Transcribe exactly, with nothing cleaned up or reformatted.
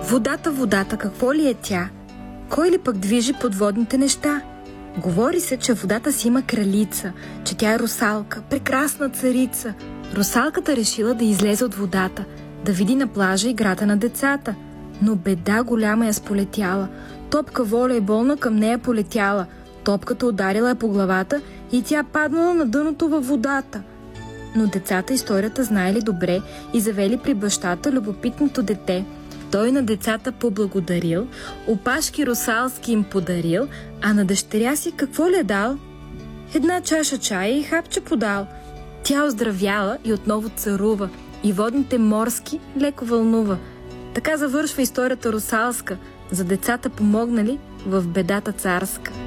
Водата, водата, какво ли е тя? Кой ли пък движи подводните неща? Говори се, че водата си има кралица, че тя е русалка, прекрасна царица. Русалката решила да излезе от водата, да види на плажа играта на децата. Но беда голяма я сполетяла. Топка волейболна към нея полетяла. Топката ударила я по главата и тя паднала на дъното във водата. Но децата историята знаели добре и завели при бащата любопитното дете. Той на децата поблагодарил, опашки русалски им подарил, а на дъщеря си какво ли е дал? Една чаша чая и хапче подал. Тя оздравяла и отново царува, и водните морски леко вълнува. Така завършва историята русалска, за децата помогнали в бедата царска.